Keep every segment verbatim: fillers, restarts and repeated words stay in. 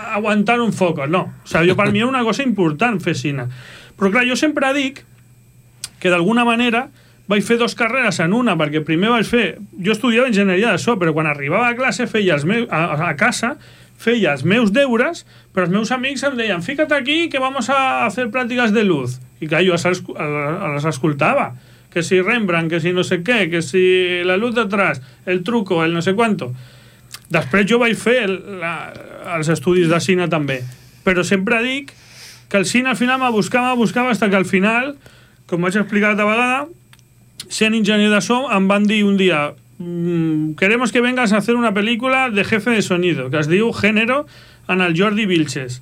aguantar un foco, no. O sigui, jo, per mi era una cosa important fer cine. Però clar, jo sempre dic que d'alguna manera vaig fer dos carreres en una, perquè primer vaig fer... Jo estudiava enginyeria de so, però quan arribava a classe feia els meus, a, a casa feia els meus deures, però els meus amics em deien «Fíjate aquí que vamos a hacer prácticas de luz». I clar, jo les escoltava. Que si Rembrandt, que si no sé què, que si la luz detrás, el truco, el no sé quanto. Després jo vaig fer el, la, els estudis de cine també. Però sempre dic que el cine al final me buscava, buscava, fins que al final, com vaig explicar l'altra vegada, sent enginyer de so, em van dir un dia mmm, queremos que vengas a hacer una película de jefe de sonido, que es diu Género, en el Jordi Vilches.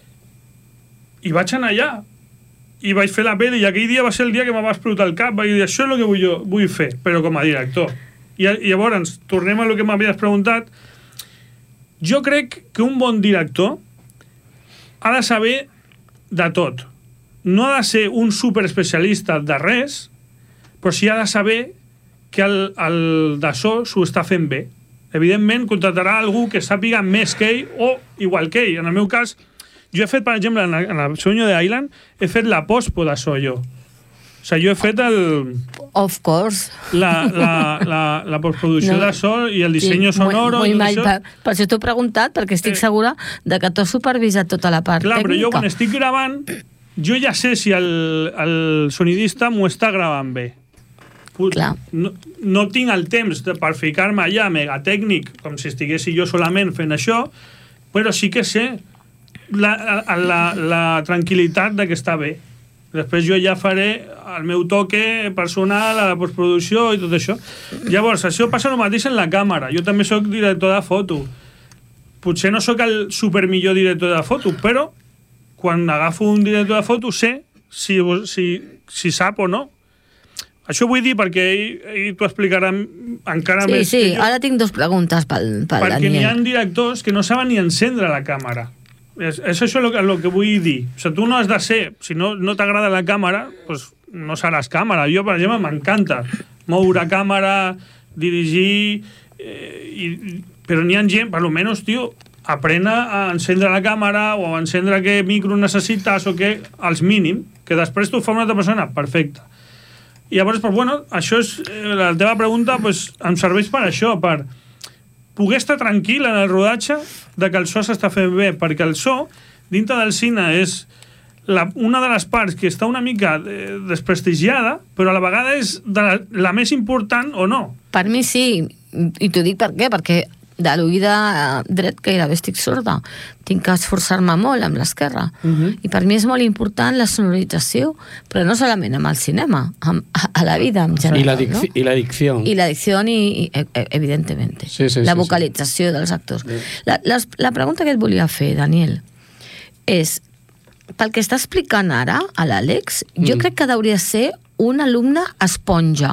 I vaig anar allà. I vaig fer la pel·li, i aquell dia va ser el dia que me va explotar el cap. Vaig dir, això és el que vull, jo, vull fer, però com a director. I, i llavors, tornem a lo que m'havies preguntat. Jo crec que un bon director ha de saber de tot. No ha de ser un superespecialista de res, però sí ha de saber que el, el de so s'ho està fent bé. Evidentment, contratarà algú que sàpiga més que ell o igual que ell. En el meu cas, jo he fet, per exemple, en, la, en el Sueño de Island, he fet la pospo de so jo. O sigui, jo he fet el... Of course. La, la, la, la postproducció no, de so i el disseny sí, sonoro. Muy, muy i mal, això. Per, per això t'ho he preguntat, perquè estic eh, segura de que tu has supervisat tota la part clar, tècnica. Clar, però jo quan estic gravant, jo ja sé si el, el sonidista m'ho està gravant bé. Clar. No, no tinc el temps de, per ficar-me allà megatècnic, com si estiguessi jo solament fent això, però sí que sé la, la, la, la tranquil·litat de que està bé. Després jo ja faré el meu toque personal a la postproducció i tot això. Llavors, això passa el mateix en la càmera. Jo també sóc director de foto. Potser no sóc el supermillor director de foto, però quan agafo un director de foto sé si, si, si sap o no. Això vull dir perquè ell, ell t'ho explicarà encara sí, més. Sí, sí, ara tinc dues preguntes pel, pel perquè Daniel. Perquè n'hi ha directors que no saben ni encendre la càmera. És, és això el que, el que vull dir. O sigui, tu no has de ser, si no, no t'agrada la càmera, pues no seràs càmera. Jo, per exemple, m'encanta moure càmera, dirigir, eh, i, però n'hi ha gent, per almenys, tio, aprena a encendre la càmera o a encendre què micro necessites o què, als mínim, que després t'ho fa una altra persona, perfecte. I llavors, pues, bueno, això és, eh, la teva pregunta pues, em serveix per això, per poder estar tranquil en el rodatge de que el so s'està fent bé, perquè el so, dintre del cine, és la, una de les parts que està una mica eh, desprestigiada, però a la vegada és de la, la més important o no. Per mi sí, i t'ho dic per què, perquè de l'oïda dret gairebé estic sorda. Tinc que esforçar-me molt amb l'esquerra. Uh-huh. I per mi és molt important la sonorització, però no solament amb el cinema, amb, a, a la vida en general. I la, dic- ¿no? I la dicció. I la dicció, i, i, evidentemente. Sí, sí, la sí, vocalització sí. dels actors. Sí. La, la, la pregunta que et volia fer, Daniel, és, pel que està explicant ara a l'Àlex, mm. jo crec que hauria de ser un alumne esponja.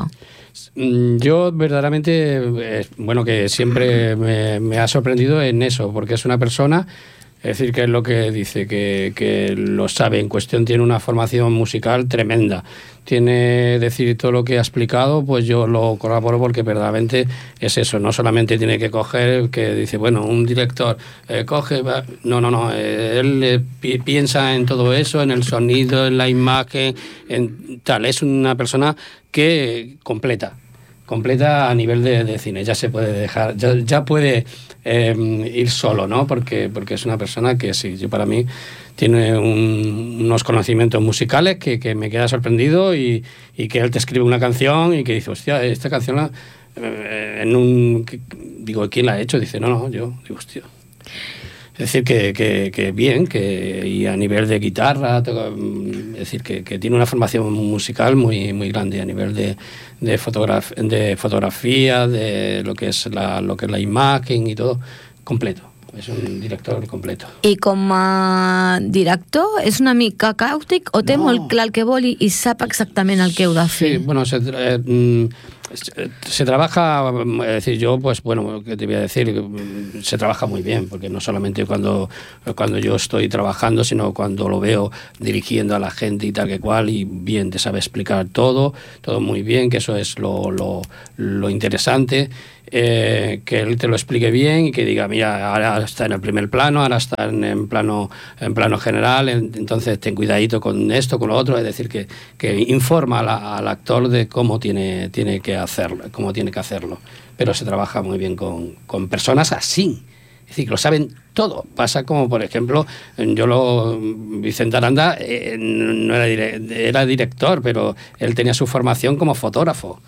Yo verdaderamente, eh, bueno, que siempre me, me ha sorprendido en eso, porque es una persona, es decir, que es lo que dice, que, que lo sabe en cuestión, tiene una formación musical tremenda. Tiene, decir, todo lo que ha explicado, pues yo lo corroboro porque verdaderamente es eso, no solamente tiene que coger, que dice, bueno, un director eh, coge, va, no, no, no, eh, él eh, pi- piensa en todo eso, en el sonido, en la imagen, en tal, es una persona que completa, completa a nivel de, de cine, ya se puede dejar, ya, ya puede eh, ir solo, ¿no? Porque, porque es una persona que sí, yo para mí tiene un, unos conocimientos musicales que, que me queda sorprendido y, y que él te escribe una canción y que dice, hostia, esta canción la, eh, en un... Que, digo, ¿quién la ha hecho? Dice, no, no, yo. Digo, hostia. Es decir, que, que, que bien, que y a nivel de guitarra, toca, es decir, que, que tiene una formación musical muy, muy grande a nivel de, de, fotograf, de fotografía, de lo que es la, lo que es la imagen y todo, completo. És un director completo. I com a director és una mica càutic o té no. molt clar el que vol i, i sap exactament el que heu de fer? Sí, bueno, se, eh, Se trabaja, es decir, yo, pues bueno, ¿qué te voy a decir? Se trabaja muy bien, porque no solamente cuando, cuando yo estoy trabajando, sino cuando lo veo dirigiendo a la gente y tal que cual, y bien, te sabe explicar todo, todo muy bien, que eso es lo, lo, lo interesante. Eh, que él te lo explique bien y que diga, mira, ahora está en el primer plano, ahora está en, en plano en plano general, en, entonces ten cuidadito con esto, con lo otro, es decir, que, que informa a la, al actor de cómo tiene, tiene que hacerlo, cómo tiene que hacerlo. Pero se trabaja muy bien con, con personas así, es decir, que lo saben todo. Pasa como, por ejemplo, yo lo Vicente Aranda eh, no era, dire, era director, pero él tenía su formación como fotógrafo.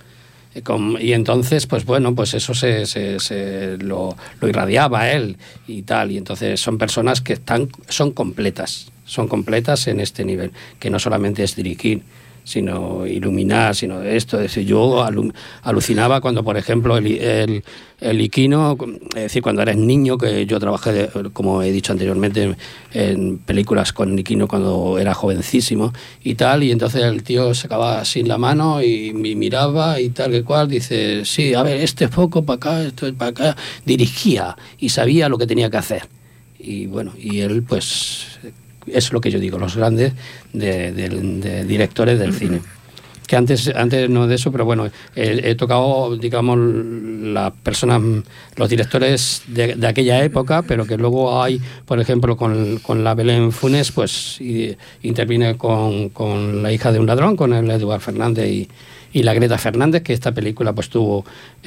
Y entonces, pues bueno, pues eso se, se, se lo, lo irradiaba a él y tal. Y entonces son personas que están, son completas, son completas en este nivel, que no solamente es dirigir, sino iluminar, sino esto. Es decir, yo alu, alucinaba cuando, por ejemplo, el, el, el Iquino, es decir, cuando eres niño, que yo trabajé, de, como he dicho anteriormente, en películas con Iquino cuando era jovencísimo y tal, y entonces el tío sacaba así la mano y me miraba y tal que cual, dice, sí, a ver, este foco para acá, esto es para acá, dirigía y sabía lo que tenía que hacer. Y bueno, y él pues... es lo que yo digo, los grandes de, de, de directores del cine. Que antes, antes no de eso, pero bueno, he, he tocado, digamos, las personas, los directores de, de aquella época, pero que luego hay, por ejemplo, con, con la Belén Funes, pues y, interviene con, con La hija de un ladrón, con el Eduard Fernández y, y la Greta Fernández, que esta película pues tuvo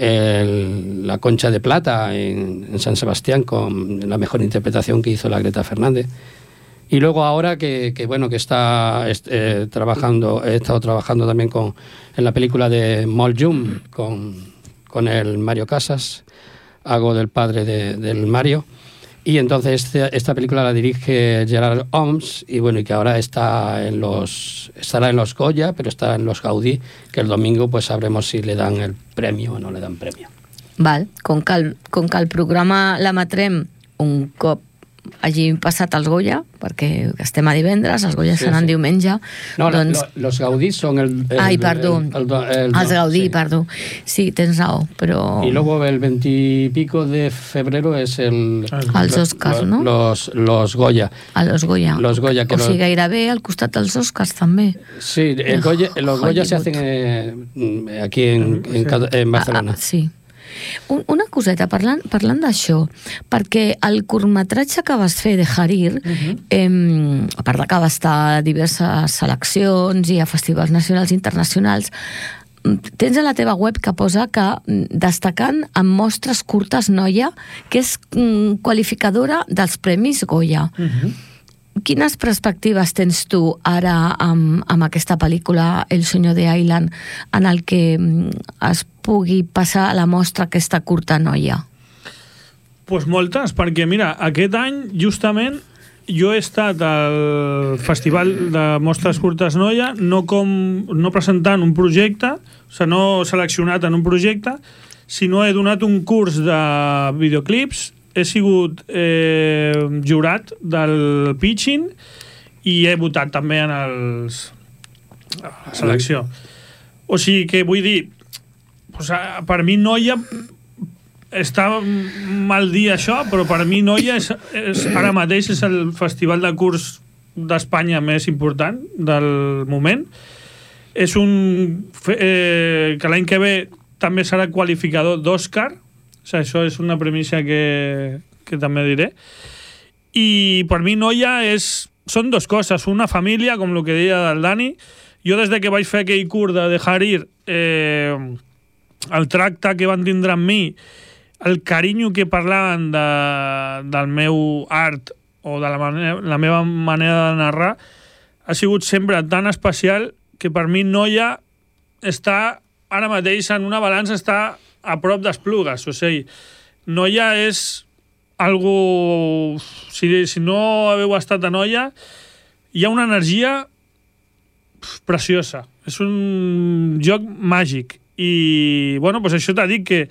el, la Concha de Plata en, en San Sebastián, con la mejor interpretación que hizo la Greta Fernández. Y luego ahora que, que bueno, que está eh, trabajando, he estado trabajando también con, en la película de Molt Jum, con, con el Mario Casas, hago del padre de, del Mario. Y entonces este, esta película la dirige Gerard Homs, y bueno, y que ahora está en los, estará en los Goya, pero está en los Gaudí, que el domingo pues sabremos si le dan el premio o no le dan premio. Val, com que el, com que el programa l'emetrem un cop hagi passat els Goya, perquè estem a divendres, els Goya sí, seran sí. diumenge. No, doncs... lo, los Gaudí son el... el Ai, perdó, el, el, el, el, els Gaudí, sí. perdó. Sí, tens raó, però... Y luego el veintipico de febrero es el... Els Oscars, lo, no? Los, los Goya. A los Goya. Los Goya que o sigui, los... gairebé al costat dels Oscars, també. Sí, el Goya, los Goya se hacen eh, aquí en, en, en Barcelona. Ah, sí. Una coseta, parlant, parlant d'això, perquè el curtmetratge que vas fer de Harir, uh-huh. eh, a part de que va estar a diverses seleccions i a festivals nacionals i internacionals, tens a la teva web que posa que destacant en mostres curtes noia, que és qualificadora dels Premis Goya. Uh-huh. Quines perspectives tens tu ara amb, amb aquesta pel·lícula El sueño de Aylan, en el que es pugui passar a la mostra aquesta curta noia? Pues moltes, perquè mira, aquest any justament jo he estat al Festival de Mostres Curtes Noia, no, com, no presentant un projecte, o sigui, no seleccionat en un projecte, sinó he donat un curs de videoclips, he sigut eh, jurat del pitching i he votat també en els, a la selecció. O sigui que vull dir, pues, per mi Noia està mal dir això, però per mi Noia és, és, ara mateix és el festival de curs d'Espanya més important del moment. És un eh, que l'any que ve també serà qualificador d'Òscar. O sigui, això és una premissa que, que també diré. I per mi Noia és, són dues coses. Una família, com el que deia del Dani. Jo des de que vaig fer aquell curs de Harir, eh, el tracte que van tindre amb mi, el carinyo que parlaven de, del meu art o de la, manera, la meva manera de narrar, ha sigut sempre tan especial que per mi Noia està ara mateix en una balança, està a prop d'Esplugues, o sigui, Noia és algo... Si, si no haveu estat a Noia, hi ha una energia preciosa. És un joc màgic. I, bueno, pues això t'ha dit que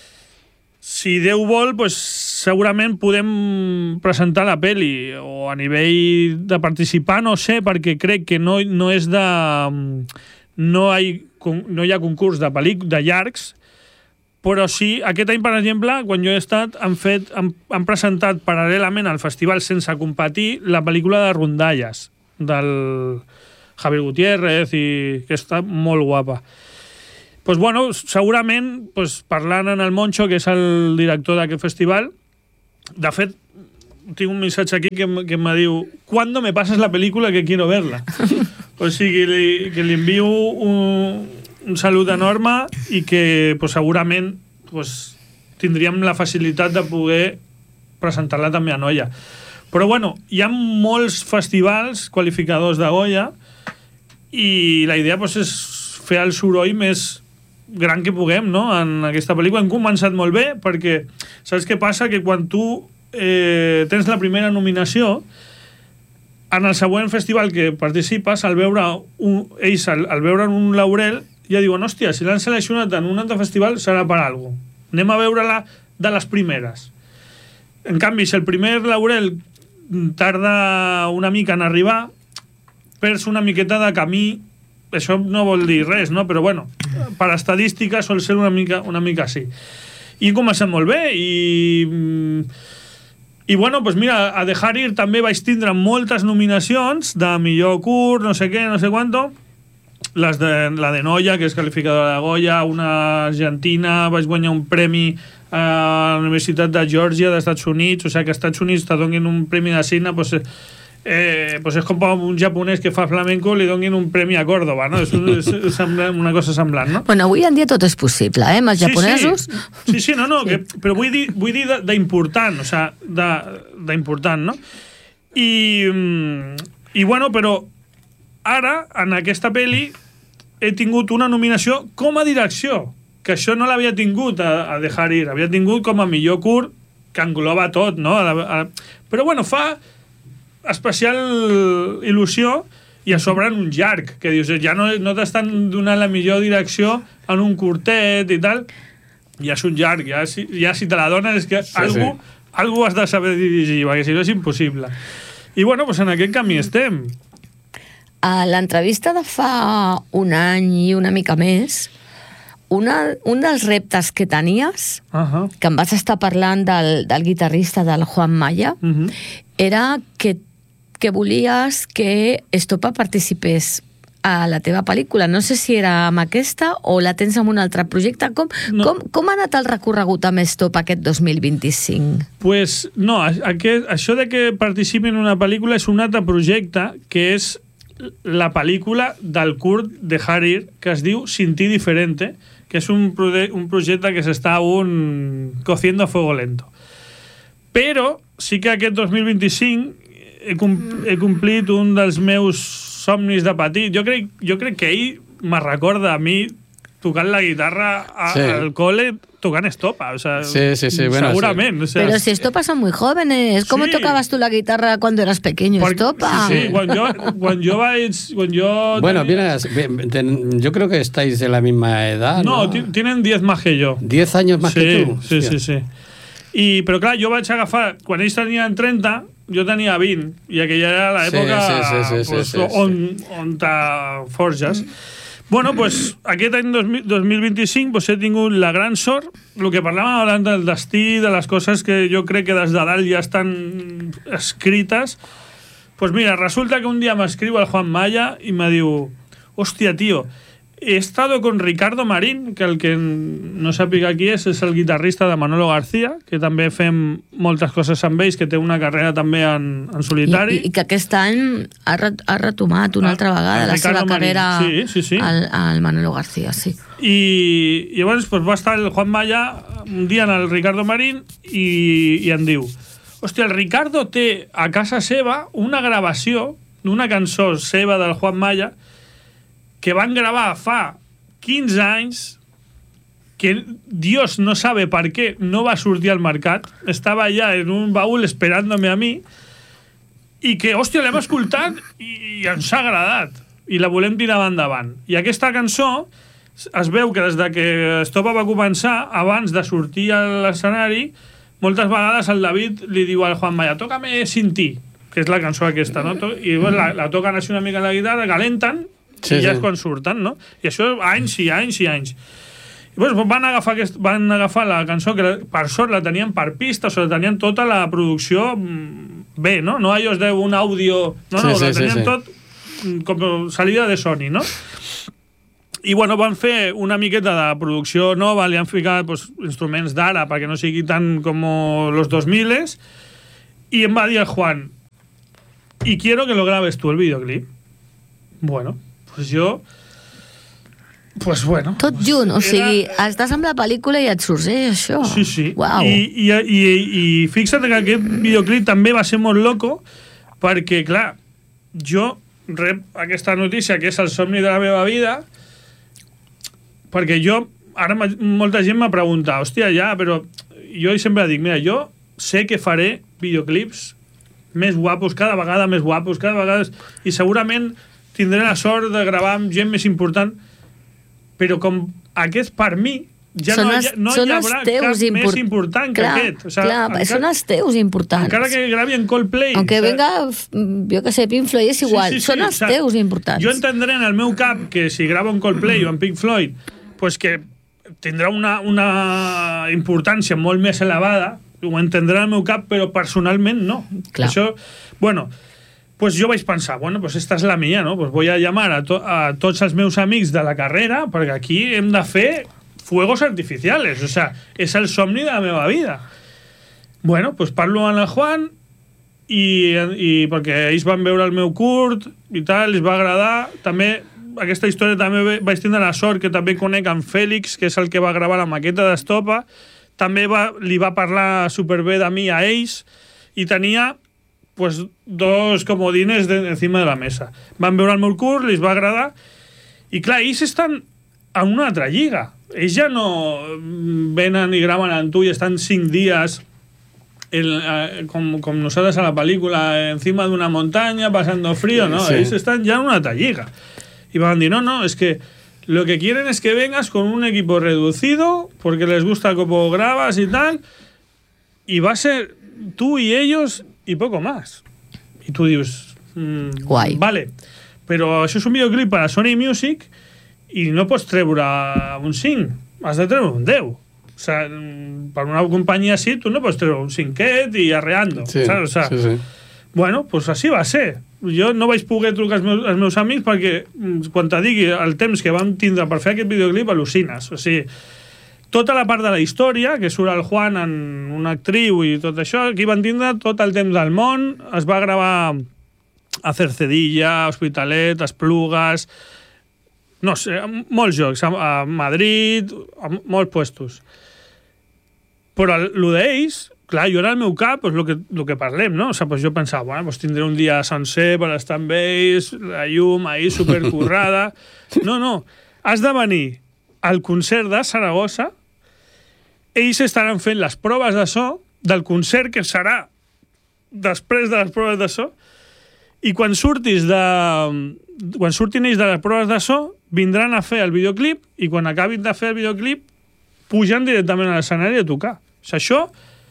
si Déu vol, pues, segurament podem presentar la peli, o a nivell de participar, no sé, perquè crec que no, no és de... no, hi, no hi ha concurs de pel·líc, de llargs, però sí, aquest any, per exemple, quan jo he estat, han, fet, han, han presentat paral·lelament al festival sense competir la pel·lícula de Rondalles, del Javier Gutiérrez, i que està molt guapa. Pues bueno, segurament, pues, parlant amb el Moncho, que és el director d'aquest festival, de fet, tinc un missatge aquí que, que me diu ¿cuándo me pasas la película que quiero verla? O sigui, que li, que li envio un, un salut enorme i que pues, segurament pues, tindríem la facilitat de poder presentar-la també a Noia. Però bueno, hi ha molts festivals qualificadors de Goya i la idea pues, és fer el soroll més gran que puguem, no?, en aquesta pel·lícula. Hem començat molt bé perquè saps què passa? Que quan tu eh, tens la primera nominació, en el següent festival que participes, al veure un, ells al, al veure un laurel ja diuen, hòstia, si l'han seleccionat en un altre festival serà per alguna cosa. Anem a veure-la de les primeres. En canvi, si el primer laurel tarda una mica en arribar, perds una miqueta de camí. Això no vol dir res, no? Però bueno, per estadística sol ser una mica, una mica així. I comencem molt bé i... I bueno, pues mira, a Dejar Ir també vaig tindre moltes nominacions de millor curt, no sé què, no sé quanto. Les de, la de Noia, que és qualificadora de Goya, una argentina, vaig guanyar un premi a la Universitat de Georgia dels Estats Units, o sigui que als Estats Units te donin un premi de cine, pues, eh, pues és com un japonès que fa flamenco li donin un premi a Córdoba, no? És, és, és una cosa semblant, no? Bueno, avui en dia tot és possible, eh, amb els sí, japonesos. Sí, sí, sí no, no, sí. Que, però vull dir, vull dir d'important, o sigui, d'important, no? I, i bueno, però ara, en aquesta pel·li, he tingut una nominació com a direcció, que això no l'havia tingut a, a Dejar Ir, havia tingut com a millor curt, que engloba tot, no? A, a, però bueno, fa especial il·lusió i a sobre en un llarg, que dius, ja no, no t'estan donant la millor direcció en un curtet i tal, ja és un llarg, ja, ja si te la donen és que sí, algú, sí. algú has de saber dirigir, perquè si no és impossible. I bueno, doncs en aquest camí estem. A l'entrevista de fa un any i una mica més, una, un dels reptes que tenies, uh-huh. que em vas estar parlant del, del guitarrista del Juan Maya, uh-huh. era que, que volies que Estopa participés a la teva pel·lícula. No sé si era amb aquesta o la tens en un altre projecte. Com, no. com, com ha anat el recorregut amb Estopa aquest dos mil vint-i-cinc? Pues no, aquest, això de que participi en una pel·lícula és un altre projecte que és la pel·lícula del curt Dejar Ir, que es diu Sin ti diferente, que és un, un projecte que s'està un cociendo a fuego lento. Però sí que aquest dos mil vint-i-cinc he, compl he complit un dels meus somnis de petit. Jo crec, jo crec que ell me recorda a mi tocant la guitarra a, sí. al cole, tocant Estopa, o sea, sí, sí, sí, bueno, segurament. Sí. O sea, pero si Estopa son muy jóvenes, ¿cómo sí. tocabas tú la guitarra cuando eras pequeño, Porque, Estopa? Sí, sí, cuando yo, cuando yo, cuando yo bueno, tenía... mira, yo creo que estáis de la misma edad, ¿no? No, tienen diez más que yo. diez años más sí, que tú. Sí, sí, sí. I, però clar, jo vaig agafar, quan ells tenien trenta, jo tenia vint, i aquella era l'època sí, sí, sí, sí, pues, sí, sí, sí. on, on te forges. Bueno, pues aquest any dos mil vint-i-cinc pues, he tingut la gran sort, el que parlàvem abans del destí, de les coses que jo crec que des de dalt ja estan escrites. Pues mira, resulta que un dia m'escriu el Juan Maya i me diu, hòstia, tio, he estado con Ricardo Marín, que el que no sàpiga qui és, és el guitarrista de Manolo García, que també fem moltes coses amb ells, que té una carrera també en, en solitari. I, I que aquest any ha, ret, ha retomat una ah, altra vegada la seva carrera sí, sí, sí. Al, al Manolo García, sí. I, i llavors pues, va estar el Juan Maya un dia en el Ricardo Marín i, i em diu, hòstia, el Ricardo té a casa seva una gravació d'una cançó seva del Juan Maya que van gravar fa quinze anys, que Dios no sabe per què no va sortir al mercat, estava allà en un baúl esperant-me a mi, i que, hòstia, l'hem escoltat i, i ens ha agradat, i la volem tirar endavant. I aquesta cançó es veu que des de que Estopa va començar, abans de sortir a l'escenari, moltes vegades el David li diu al Juan Maya, tócame Sin ti, que és la cançó aquesta, no? I bueno, la, la toquen així una mica a la guitarra, calenten, Sí, i ja sí. és quan surten, no? I això anys i anys i anys. I pues, van, agafar aquest, van agafar la cançó, que per sort la tenien per pista, o sigui, tenien tota la producció bé, no? No allò es deu un àudio... No, no, sí, la sí, tenien sí, sí. tot com salida de Sony, no? I bueno, van fer una miqueta de producció nova, li han ficat pues, instruments d'ara perquè no sigui tan com los dos mil, i em va dir el Juan, y quiero que lo grabes tú el videoclip. Bueno, pues jo... Pues bueno. Tot pues junt, o era... sigui, estàs amb la pel·lícula i et sorgeix això. Sí, sí. Uau. I, i, i, I fixa't que aquest videoclip també va ser molt loco perquè, clar, jo rep aquesta notícia que és el somni de la meva vida perquè jo, ara molta gent m'ha preguntat, hòstia, ja, però jo sempre dic, mira, jo sé que faré videoclips més guapos, cada vegada més guapos, cada vegada... I segurament tindré la sort de gravar amb gent més important, però com aquest per mi ja són no, els, ja, no són hi els haurà teus cap import... més important clar, que aquest. O sigui, clar, encara, són els teus importants. encara que gravi en Coldplay... Aunque o sigui, venga, jo que sé, Pink Floyd és igual, sí, sí, sí, són els o sigui, teus importants. Jo entendré en el meu cap que si gravo en Coldplay o en Pink Floyd, pues que tindrà una, una importància molt més elevada, ho entendrà en el meu cap, però personalment no. Clar. Això, bueno... Pues jo vaig pensar, bueno, pues esta és la mía, ¿no? Pues voy a llamar a, to a tots els meus amics de la carrera perquè aquí hem de fer fuegos artificiales, o sea, és el somni de la meva vida. Bueno, pues parlo amb el Juan i, i perquè ells van veure el meu curt i tal, els va agradar. També, aquesta història també vaig tindre la sort que també conec en Fèlix, que és el que va gravar la maqueta d'Estopa, també va, li va parlar superbé de mi a ells i tenia... pues dos comodines de, encima de la mesa. Van veure el meu curt, li va agradar, i clar, ells estan en una altra lliga. Ells ja no venen i graven amb tu i estan cinc dies el, eh, com, com nosaltres a la pel·lícula encima d'una muntanya, pasando frío, no, sí. Ells estan ja en una altra lliga. Y van a decir, no, no, es que lo que quieren es que vengas con un equipo reducido, porque les gusta cómo grabas y tal, y va a ser tú y ellos y poco más. Y tú dices, mmm, guai. Vale, però això és un videoclip per a Sony Music i no pots treure un cinc, has de treure un deu. O sea, per una companyia així, tu no pots treure un cinquet i arreando. Sí, ¿sabes? O sea, sí, sí. Bueno, pues així va ser. Jo no vaig poder trucar als meus, als meus amics perquè quan te digui el temps que vam tindre per fer aquest videoclip al·lucines. O sigui, tota la part de la història, que surt el Juan en una actriu i tot això, aquí van tindre tot el temps del món, es va gravar a Cercedilla, a Hospitalet, a Esplugues, no sé, molts jocs, a Madrid, a molts puestos. Però el d'ells, clar, jo era al meu cap, pues, lo, que, lo que parlem, no? O sea, pues jo pensava, bueno, pues tindré un dia sencer per estar amb ells, la llum ahí supercurrada... No, no, has de venir al concert de Saragossa, ells estaran fent les proves de so del concert que serà després de les proves de so, i quan surtis de... quan surtin ells de les proves de so, vindran a fer el videoclip, i quan acabin de fer el videoclip, pugen directament a l'escenari a tocar. O sigui, això,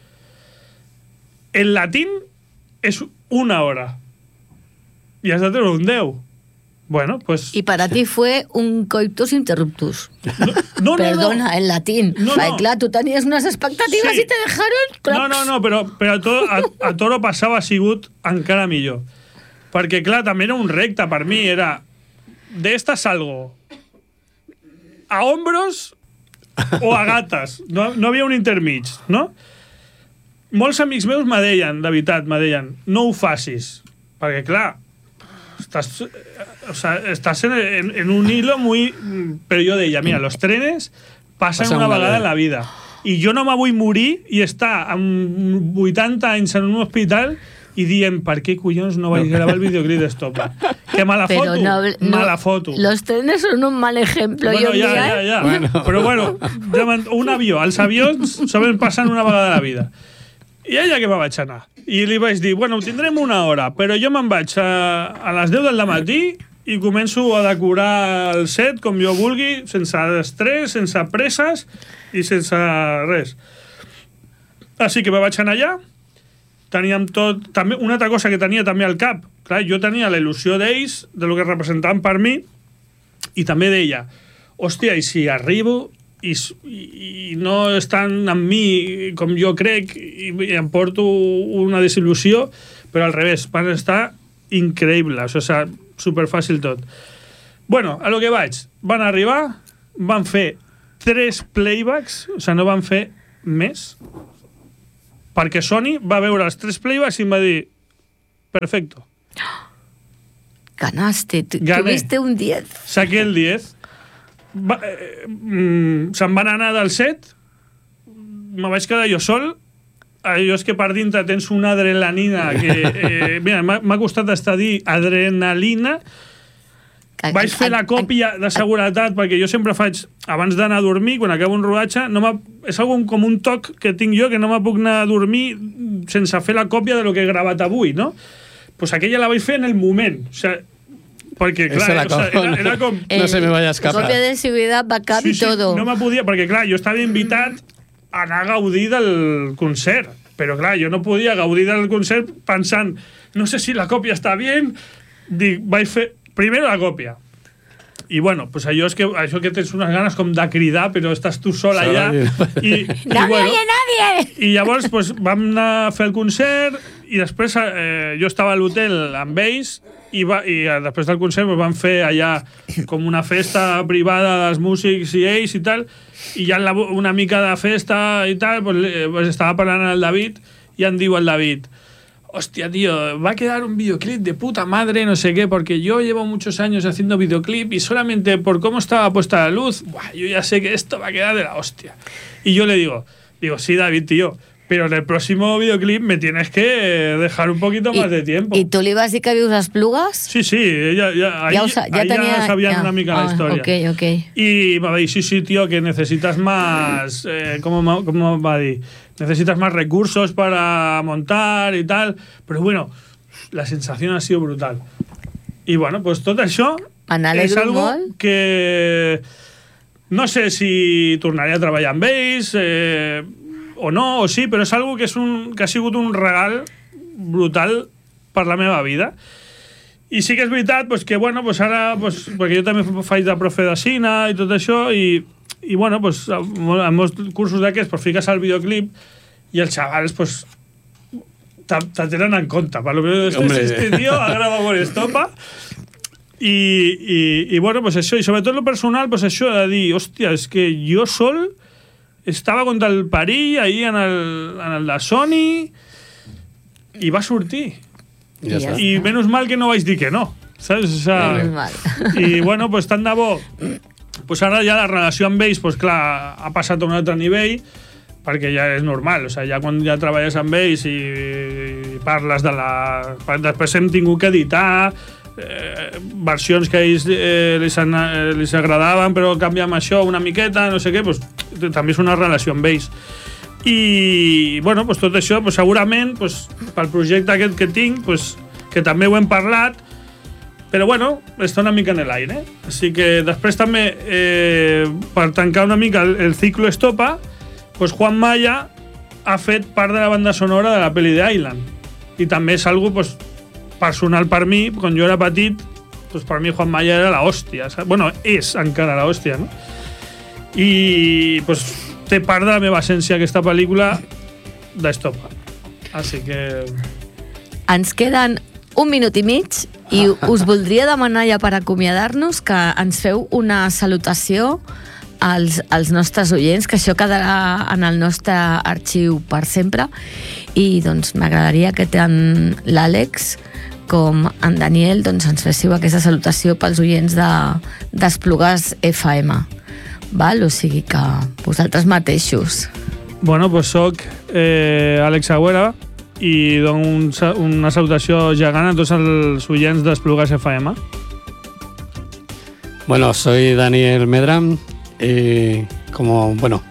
en latín, és una hora. I has de treure un deu. Bueno, pues... Y para ti fue un coitus interruptus. No, no, Perdona, no, no. en latín. No, Ay, no. claro, tú tenías unas expectativas Sí. y te dejaron... Crocs. No, no, no, però, però a, to, a, a Toro passava ha sigut encara millor. Perquè, clar, també era un recte per mi, era de esta salgo a hombros o a gates. No, no havia un intermig, no? Molts amics meus me deien, de veritat, me deien, no ho facis. Perquè, clar, estàs, o sea, estàs en, en, en un hilo muy... Però jo deia, mira, los trenes passen Passa una, una vegada vegada. en la vida. I jo no me vull morir i estar amb vuitanta anys en un hospital i diem, per què collons no vaig gravar el videoclip d'Estopa? Que mala Pero foto, no, no, mala foto. Los trenes son un mal ejemplo. Bueno, hoy en ja, día, ja, ¿eh? ja. Bueno. Però bueno, un avió. Els avions saben passar una vegada a la vida. I ella que me vaig anar. I li vaig dir, bueno, tindrem una hora, però jo me'n vaig a, a les deu del matí i començo a decorar el set com jo vulgui, sense estrès, sense presses i sense res. Així que me vaig anar allà, teníem tot... També, una altra cosa que tenia també al cap, clar, jo tenia la il·lusió d'ells, de lo que representaven per mi, i també deia, hòstia, i si arribo i, i, i no estan amb mi com jo crec i, i em porto una desil·lusió, però al revés, van estar increïbles, o sigui, superfàcil tot. Bueno, a lo que vaig, van arribar, van fer tres playbacks, o sigui, no van fer més, perquè Sony va veure els tres playbacks i em va dir, perfecto. Ganaste, Gané. tuviste un diez. Saqué el diez. Va, eh, mm, se'n van anar del set, me vaig quedar jo sol. Allò és que per dintre tens una adrenalina que... Eh, mira, m'ha costat estar a dir adrenalina. Vaig fer la còpia de seguretat, perquè jo sempre faig, abans d'anar a dormir, quan acabo un rodatge, no és algun, com un toc que tinc jo, que no me puc anar a dormir sense fer la còpia de lo que he gravat avui, no? Pues aquella la vaig fer en el moment. O sea, perquè, clar, la o sea, era, era com... Eh, no se me vaya a escapar. Còpia de seguretat, backup sí, i sí, todo. No me podia, perquè, clar, jo estava invitat a anar a gaudir del concert, però, clar, jo no podia gaudir del concert pensant, no sé si la còpia està bé, dic, vaig fer primero la còpia. I, bueno, pues allò és que, això que tens unes ganes com de cridar, però estàs tu sol allà. I, i, ¡Nadie, bueno, nadie! I llavors pues, vam anar a fer el concert i després eh, jo estava a l'hotel amb ells i, va, i després del concert pues, vam fer allà com una festa privada dels músics i ells i tal, i ja la, una mica de festa i tal, pues, pues estava parlant amb el David i em diu el David, hostia, tío, va a quedar un videoclip de puta madre, no sé qué, porque yo llevo muchos años haciendo videoclip y solamente por cómo estaba puesta la luz, buah, yo ya sé que esto va a quedar de la hostia. Y yo le digo, digo, sí, David, tío, pero en el próximo videoclip me tienes que dejar un poquito más de tiempo. ¿Y tú le ibas a dir que vius a Esplugues? Sí, sí, ella, ya, ahí, ya, usa, ya, ahí tenía, ya sabían ya. una mica ah, la historia. Ok, ok. Y me va a decir, sí, sí, tío, que necesitas más, eh, ¿cómo, ¿cómo va a decir? Necesitas más recursos para montar y tal, pero bueno, la sensación ha sido brutal. Y bueno, pues tot això és algo molt. Que no sé si tornaré a treballar amb ells eh, o no, o sí, però és algo que, és un, que ha sigut un regal brutal per la meva vida. I sí que és veritat pues, que, bueno, pues ara, pues, perquè jo també faig de profe de cine i tot això, i i bueno, pues, en molts cursos d'aquests pues, fiques al videoclip i els xavals pues, te, te tenen en compte per lo que este, este tío ha grabado con estopa i, i, i bueno, pues això, i sobretot lo personal, pues això de dir, hòstia, és que jo sol estava contra el perill ahí en el, en el de Sony i va sortir ja ja i menys mal que no vaig dir que no, saps? O sea, menys mal. I bueno, pues tant de bo pues ara ja la relació amb ells, pues clar, ha passat a un altre nivell, perquè ja és normal, o sigui, ja quan ja treballes amb ells i, i parles de la... Després hem tingut que editar eh, versions que a ells eh, les, han, eh, les agradaven, però canviem això una miqueta, no sé què, pues, també és una relació amb ells. I, bueno, pues tot això, pues, segurament, pues, pel projecte aquest que tinc, pues, que també ho hem parlat, però bueno, està una mica en l'aire. Així que després també, eh, per tancar una mica el, el ciclo Estopa, pues Juan Maya ha fet part de la banda sonora de la pel·li de Island. I també és algo pues, personal per mi, quan jo era petit, pues per mi Juan Maya era la hòstia. Saps? Bueno, és encara la hòstia, no? I pues, té part de la meva essència aquesta pel·lícula d'Estopa. Així que... Ens queden un minut i mig i us voldria demanar ja per acomiadar-nos que ens feu una salutació als, als nostres oients, que això quedarà en el nostre arxiu per sempre, i doncs m'agradaria que tant l'Àlex com en Daniel doncs, ens féssiu aquesta salutació pels oients d'Esplugues de, F M. Val? O sigui que vosaltres mateixos. Bueno, pues soc eh, Àlex Agüera, i dono un, una salutació gegant a tots els oients d'Esplugues F M. Bueno, soy Daniel Medram y como, bueno,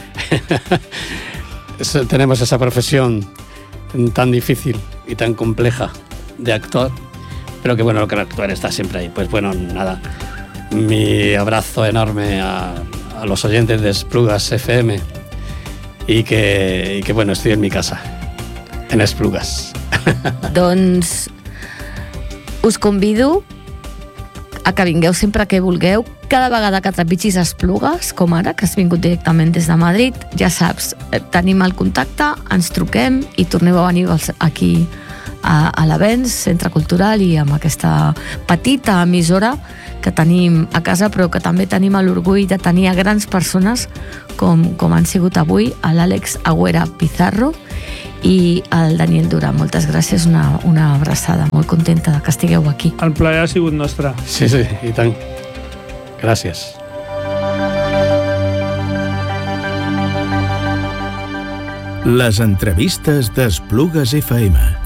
tenemos esa profesión tan difícil y tan compleja de actor, pero que bueno, lo que el actuar está siempre ahí. Pues bueno, nada, mi abrazo enorme a, a los oyentes de Esplugues F M y que, y que bueno, estoy en mi casa. En Esplugues. Doncs us convido a que vingueu sempre que vulgueu, Cada vegada que trepitgis Esplugues, com ara, que has vingut directament des de Madrid, ja saps, tenim el contacte, ens truquem i torneu a venir aquí a, a l'Avenç, Centre Cultural, i amb aquesta petita emissora que tenim a casa, però que també tenim l'orgull de tenir a grans persones com, com han sigut avui, l'Àlex Agüera Pizarro i el Daniel Duran. Moltes gràcies, una, una abraçada, molt contenta que estigueu aquí. El plaer ha sigut nostre. Sí, sí, i tant. Gràcies. Les entrevistes d'Esplugues F M.